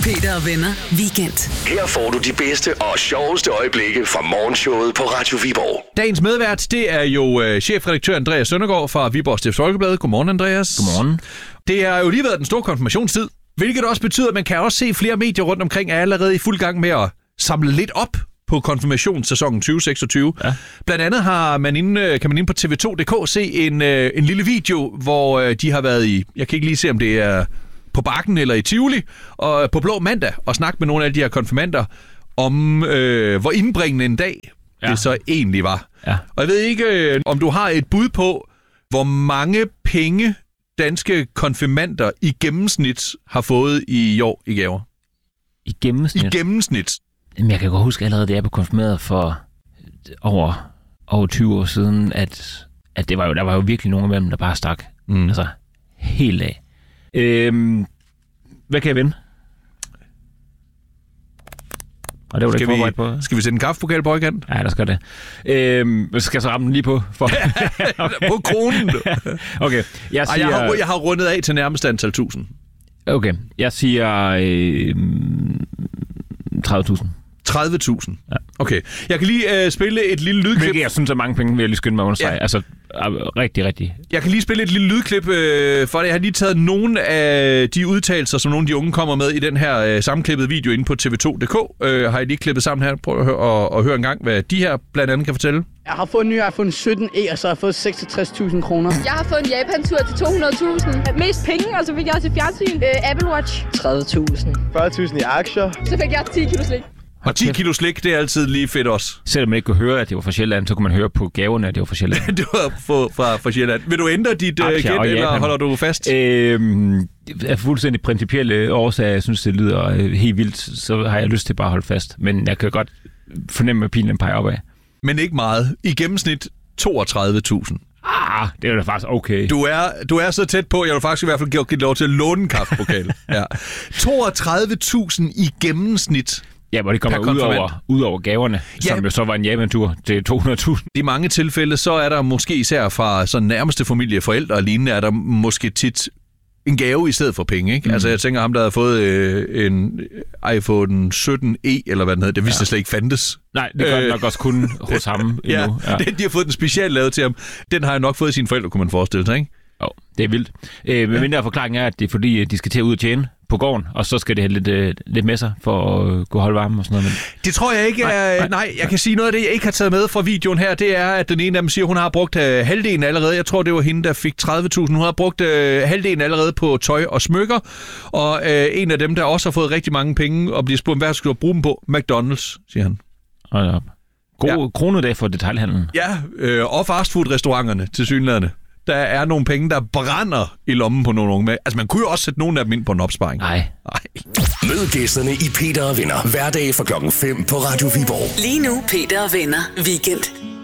Peter og Venner Weekend. Her får du de bedste og sjoveste øjeblikke fra morgenshowet på Radio Viborg. Dagens medvært, det er jo chefredaktør Andreas Søndergaard fra Viborg Stifts Folkeblad. Godmorgen, Andreas. Godmorgen. Det har jo lige været den store konfirmationstid, hvilket også betyder, at man kan også se flere medier rundt omkring er allerede i fuld gang med at samle lidt op på konfirmationssæsonen 2026. Ja. Blandt andet har man kan man inde på tv2.dk se en lille video, hvor de har været i, jeg kan ikke lige se, om det er på Bakken eller i Tivoli, og på Blå Mandag, og snakke med nogle af de her konfirmander om, hvor indbringende en dag det så egentlig var. Ja. Og jeg ved ikke, om du har et bud på, hvor mange penge danske konfirmander i gennemsnit har fået i år i gaver. I gennemsnit? I gennemsnit. Jamen, jeg kan godt huske allerede, da jeg blev konfirmeret for over 20 år siden, at der var jo virkelig nogle af dem, der bare stak. Altså, helt af. Hvad kan jeg vinde? Og det var det forberedt på. Skal vi sætte en kaffepokal på igen? Ja, der skal det. Skal jeg så ramme den lige på? På kronen. Okay. Jeg har rundet af til nærmest antal 1000. Okay. Jeg siger 30.000. 30.000? Ja. Okay. Jeg kan lige spille et lille lydklip. Hvilket jeg synes er mange penge, vil jeg lige skynde mig at understrege. Ja. Altså, rigtig. Jeg kan lige spille et lille lydklip for det. Jeg har lige taget nogle af de udtalelser, som nogle af de unge kommer med i den her sammenklippede video inde på tv2.dk. Har jeg lige klippet sammen her. Prøv at høre en gang, hvad de her blandt andet kan fortælle. Jeg har fået en ny iPhone 17e, og så har jeg fået 66.000 kroner. Jeg har fået en Japan-tur til 200.000. Mest penge, og så fik jeg til fjernsyn. Apple Watch. 30.000. 40.000 i aktier. Så fik jeg 10 kilo slik. Og 10 kilo slik, det er altid lige fedt også. Selvom man ikke kunne høre, at det var fra Sjælland, så kunne man høre på gaverne, at det var fra Sjælland. Det var fra Sjælland. Vil du ændre dit gæt, eller holder du fast? Af fuldstændig principielle årsager, jeg synes, det lyder helt vildt, så har jeg lyst til bare at holde fast. Men jeg kan godt fornemme, at pilen peger opad. Men ikke meget. I gennemsnit 32.000. Det er da faktisk okay. Du er så tæt på, jeg vil faktisk i hvert fald give lov til at låne en kaffepokal. Ja. 32.000 i gennemsnit. Ja, hvor det kommer ud over gaverne, som jo så var en Japan-tur til 200.000. I mange tilfælde, så er der måske især fra sådan nærmeste familie, forældre og lignende, er der måske tit en gave i stedet for penge, ikke? Altså, jeg tænker ham, der havde fået en iPhone 17e, eller hvad den hedder, det vidste slet ikke fandtes. Nej, det gør nok også kun hos ham endnu. Ja. De har fået den specielt lavet til ham. Den har jeg nok fået af sine forældre, kunne man forestille sig, ikke? Jo, det er vildt. Men mindre forklaring er, at det er fordi, de skal til at ud og tjene på gården, og så skal det have lidt med sig for at kunne holde varme og sådan noget. Men det tror jeg ikke er... Nej, jeg kan sige noget af det, jeg ikke har taget med fra videoen her, det er, at den ene af dem siger, at hun har brugt halvdelen allerede. Jeg tror, det var hende, der fik 30.000. Hun har brugt halvdelen allerede på tøj og smykker, og en af dem, der også har fået rigtig mange penge, og bliver spurgt, hvad skal du bruge dem på? McDonald's, siger han. Hold op. God kronedag for detailhandlen. Ja, og fastfood-restauranterne til synlædende. Der er nogle penge, der brænder i lommen på nogle unge med. Altså, man kunne jo også sætte nogle af dem ind på en opsparing. Nej. Mød gæsterne i Peter og Venner. Hverdag fra 5:00 på Radio Viborg. Lige nu, Peter og Venner Weekend.